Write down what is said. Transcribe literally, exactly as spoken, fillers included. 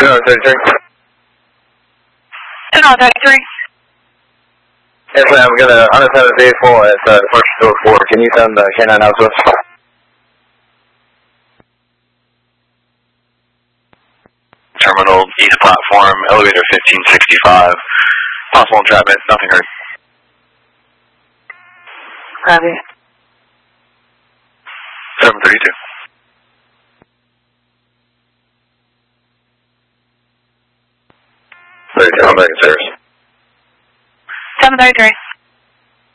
General thirty-three. General thirty-three. Yes, ma'am. We got a one oh seven vehicle at uh, the first door four. Can you send the K nine out to us? Terminal east platform, elevator fifteen sixty-five. Possible entrapment, nothing heard. Copy. seven thirty-two. thirty-two, I'm back in service. seven thirty-three.